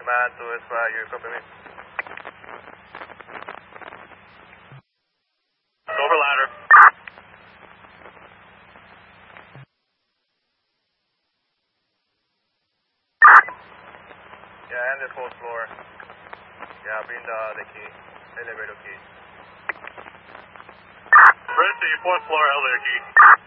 Command to Espa, you copy me? Over ladder. Yeah, and the fourth floor. Yeah, bring the key, elevator key. Ready, fourth floor, elevator key.